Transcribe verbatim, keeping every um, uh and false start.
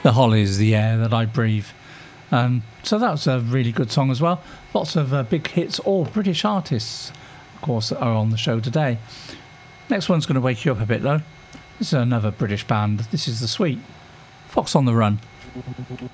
The Hollies, The Air That I Breathe. Um, so that was a really good song as well. Lots of uh, big hits, all British artists, of course, are on the show today. Next one's going to wake you up a bit though. This is another British band. This is The Sweet. Fox on the Run.